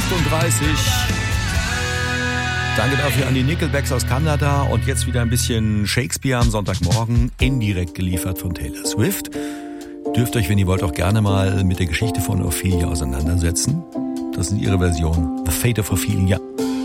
Danke dafür an die Nickelbacks aus Kanada und jetzt wieder ein bisschen Shakespeare am Sonntagmorgen, indirekt geliefert von Taylor Swift. Dürft euch, wenn ihr wollt, auch gerne mal mit der Geschichte von Ophelia auseinandersetzen. Das ist ihre Version, The Fate of Ophelia.